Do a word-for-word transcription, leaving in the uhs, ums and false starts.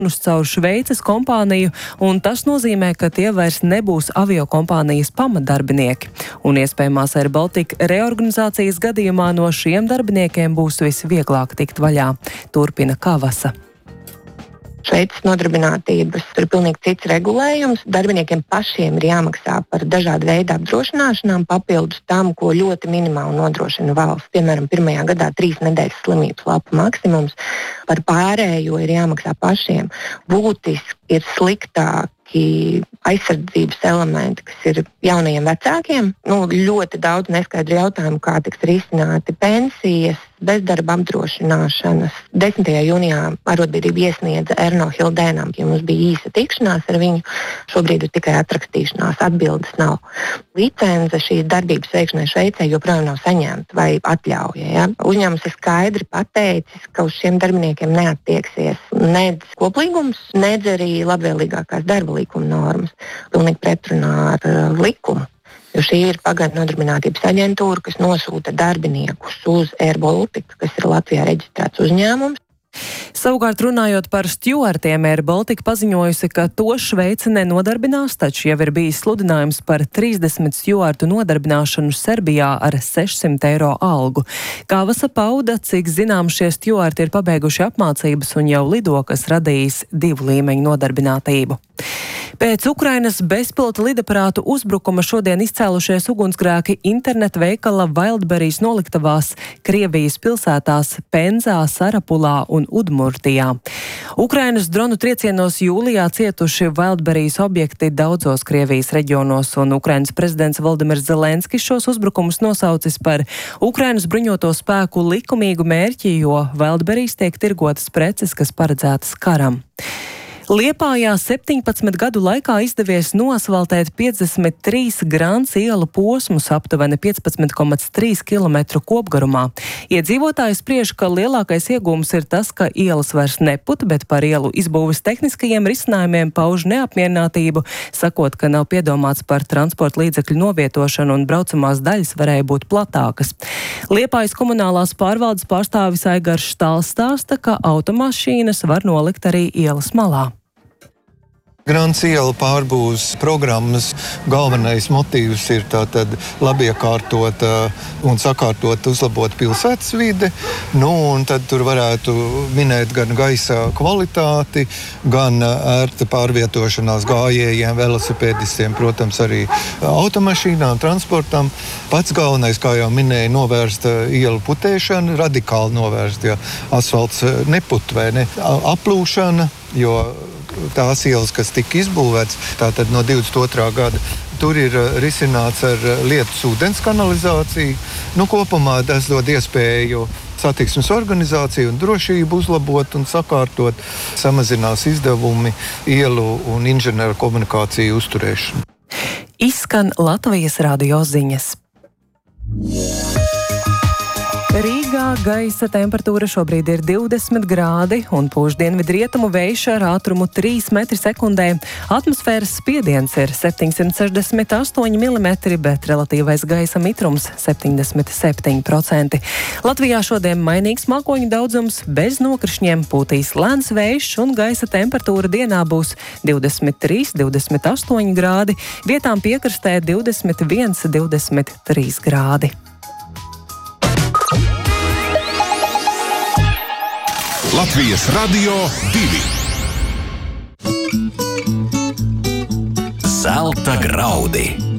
caur Šveices kompāniju, un tas nozīmē, ka tie vairs nebūs aviokompānijas pamatdarbinieki. Un iespējamās Air Baltica reorganizācijas gadījumā no šiem darbiniekiem būs visvieglāk tikt vaļā. Turpina Kavasa. Šveices nodarbinātības ir pilnīgi cits regulējums. Darbiniekiem pašiem ir jāmaksā par dažādu veidu apdrošināšanām, papildus tam, ko ļoti minimāli nodrošina valsts. Piemēram, pirmajā gadā trīs nedēļas slimības lapu maksimums, par pārējo ir jāmaksā pašiem. Būtiski ir sliktāki aizsardzības elementi, kas ir jaunajiem vecākiem. Nu, ļoti daudz neskaidru jautājumu, kā tiks risināti pensijas, bezdarba apdrošināšanas. desmitajā jūnijā arotbiedrība iesniedza Erno Hildēnam, ja mums bija īsa tikšanās ar viņu. Šobrīd ir tikai atrakstīšanās, atbildes nav. Licence šīs darbības veikšanai Šveicē joprojām nav saņemta vai atļauja. Ja? Uzņēmums ir skaidri pateicis, ka uz šiem darbiniekiem neattieksies nedz koplīgums, nedz arī labvēlīgākās darba likuma normas. Pilnīgi pretrunā ar uh, likumu. Jo šī ir pagaidu nodarbinātības aģentūra, kas nosūta darbiniekus uz Air Baltica, kas ir Latvijā reģistrēts uzņēmums. Savukārt runājot par stjuartiem, Air Baltica paziņojusi, ka to Šveice nenodarbinās, taču jau ir bijis sludinājums par trīsdesmit stjuartu nodarbināšanu Serbijā ar sešsimt eiro algu. Kavasa pauda, cik zinām šie stjuarti ir pabeiguši apmācības un jau lido, kas radījis divu līmeņu nodarbinātību. Pēc Ukrainas bezpilota lidaparātu uzbrukuma šodien izcēlušies ugunsgrēki internetu veikala Wildberries noliktavās Krievijas pilsētās Penzā, Sarapulā un Udmurtijā. Ukrainas dronu triecienos jūlijā cietuši Wildberries objekti daudzos Krievijas reģionos, un Ukrainas prezidents Valdimirs Zelenskis šos uzbrukumus nosaucis par Ukrainas bruņoto spēku likumīgu mērķi, jo Wildberries tiek tirgotas preces, kas paredzētas karam. Liepājā septiņpadsmit gadu laikā izdevies noasfaltēt piecdesmit trīs Grants ielu posmus aptuveni piecpadsmit komats trīs kilometru kopgarumā. Iedzīvotāji spriež, ka lielākais iegūms ir tas, ka ielas vairs neput, bet par ielu izbūves tehniskajiem risinājumiem pauž neapmierinātību, sakot, ka nav piedomāts par transporta līdzekļu novietošanu un braucamās daļas varēja būt platākas. Liepājas komunālās pārvaldes pārstāvis Aigars Štāls stāsta, ka automašīnas var nolikt arī ielas malā. Grants iela pārbūves programmas galvenais motīvs ir tātad labiekārtot un sakārtot, uzlabot pilsētas vide. Nu, un tad tur varētu minēt gan gaisa kvalitāti, gan ērta pārvietošanās gājējiem, velosipēdistiem, protams, arī automašīnām, transportam. Pats galvenais, kā jau minēja, novērst ielu putēšanu, radikāli novērst, ja asfalts neput vai ne, aplūšana, jo tās ielas, kas tika izbūvēts, tātad no divdesmit otrā gada, tur ir risināts ar lietus ūdens kanalizāciju. Nu, kopumā tas dod iespēju satiksmes organizāciju un drošību uzlabot un sakārtot, samazinās izdevumi ielu un inženieru komunikāciju uzturēšanu. Izskan Latvijas radio ziņas. Rīgā gaisa temperatūra šobrīd ir divdesmit grādi un pūš dienvidrietumu vējš ar ātrumu trīs metri sekundē. Atmosfēras spiediens ir septiņsimt sešdesmit astoņi milimetri, bet relatīvais gaisa mitrums septiņdesmit septiņi procenti. Latvijā šodien mainīgs mākoņu daudzums, bez nokrišņiem, pūtīs lēns vējš un gaisa temperatūra dienā būs divdesmit trīs, divdesmit astoņi grādi, vietām piekrastē divdesmit viens, divdesmit trīs grādi. Latvijas radio divi. Zelta graudi.